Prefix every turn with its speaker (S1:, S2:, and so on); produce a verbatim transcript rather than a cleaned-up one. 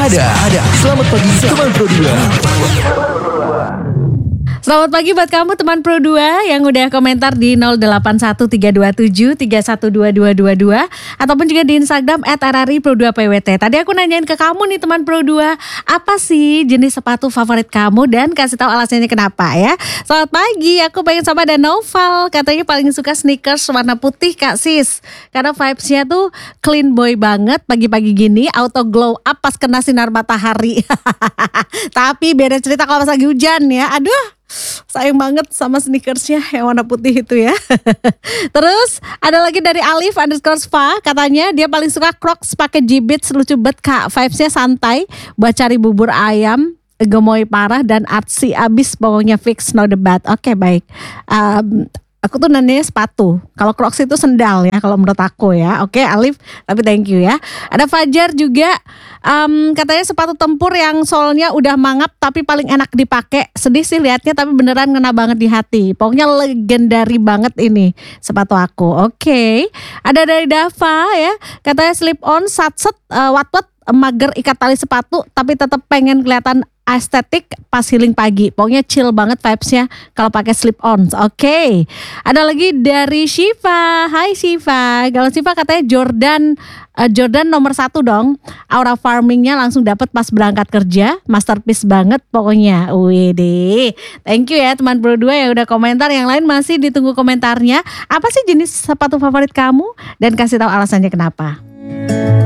S1: Ada, ada. Selamat pagi, teman Pro dua.
S2: Selamat pagi buat kamu teman Pro dua yang udah komentar di nol delapan satu tiga dua tujuh tiga satu dua dua dua dua ataupun juga di Instagram et r r i pro dua p w t. Tadi aku nanyain ke kamu nih teman Pro dua, apa sih jenis sepatu favorit kamu dan kasih tahu alasannya kenapa ya. Selamat pagi, aku pengen sama ada Noval, katanya paling suka sneakers warna putih Kak Sis. Karena vibes-nya tuh clean boy banget pagi-pagi gini, auto glow up pas kena sinar matahari. Tapi beda cerita kalau pas lagi hujan ya. Aduh, sayang banget sama sneakersnya yang warna putih itu ya. Terus ada lagi dari Alif underscore Spa, katanya dia paling suka Crocs pakai Jibbitz, lucu banget Kak. Vibesnya santai buat cari bubur ayam, gemoy parah dan artsy abis, pokoknya fix no debat. Oke, baik. Um, Aku tuh nanya sepatu. Kalau Crocs itu sendal ya kalau menurut aku ya. Oke Alif, tapi thank you ya. Ada Fajar juga, um, katanya sepatu tempur yang solnya udah mangap tapi paling enak dipakai. Sedih sih liatnya tapi beneran ngena banget di hati. Pokoknya legendary banget ini sepatu aku. Oke. Ada dari Dava ya, katanya slip on satset uh, wat-wat mager ikat tali sepatu tapi tetap pengen kelihatan estetik pas healing pagi. Pokoknya chill banget vibes-nya kalau pakai slip on. Oke. Okay. Ada lagi dari Shiva. Hai Shiva. Kalau Shiva katanya Jordan uh, Jordan nomor satu dong. Aura farmingnya langsung dapat pas berangkat kerja. Masterpiece banget pokoknya. Wih deh. Thank you ya teman Pro dua yang udah komentar. Yang lain masih ditunggu komentarnya. Apa sih jenis sepatu favorit kamu? Dan kasih tahu alasannya kenapa.